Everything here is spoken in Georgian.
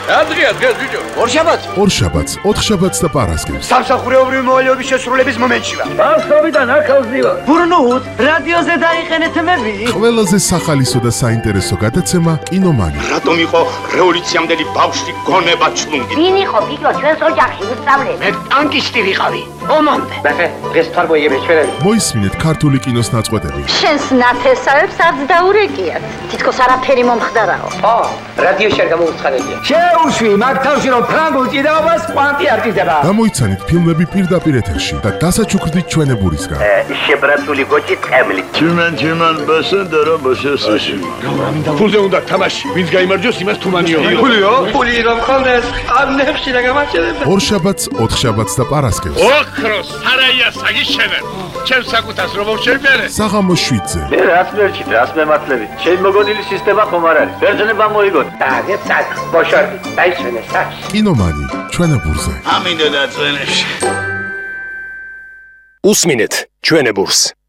დღეა ბიჭო. ორშაბათს, ოთხშაბათს და პარასკევს. სამსახურეობრივი მოვალეობის შესრულების მომენტში ვარ. ბავშვობიდან ახალზივა. ბურნუთ, რადიოზე დაიხენეთ მები. ყველაზე სახალისო და საინტერესო გადაცემა კინომანი. რატომ იყო რევოლუციამდელი ბავშვი გონება ჩლუნგი? ვინ იყო ფიქრო ჩვენს ოჯახში უსწავლე? მე ტანკისტი ვიყავი. ომამდე. ნახე, დღეს თარგმნიები ჩვენები. მოისმინეთ ქართული კინოს ნაწყვეტები. შენს ნათესავებს არც დაურეკიათ. თითქოს არაფერი მომხდარაო. რადიოში არ გამოვუცხადებია. შეუშვი მაგ თავში რომ ფრანგულ ჭიდაობას კვანტი არ ჭიდება. გამოიცანით ფილმები პირდაპირ ეთერში და დასაჩუქრდით ჩვენებურისგან. შებრაცული გოჭი წემლი. Чиман басендера басесაში. ფულზე უნდა თამაში. ვინც გაიმარჯვოს, იმას თუმანიო. ფული რომ ხონდეს, ამნებში და გამარჯვება. ორშაბათს, ოთხშაბათს და პარასკევს. ოქროს სარაია საგიშენებ. ჩემს საკუთას რომ მოვშენებერე. საღამოს 7-ზე. მე რას მერჩით, რას მემართლებით? შენ მოგონილი სისტემა ხომ არ არის? ბერძნება მოიგოთ. დაგეცად, ბოშორდი, დაიშვენე სახში. კინომანი, ჩვენებურზე. ამინდა და წვენებში. უსმინეთ ჩვენებურს.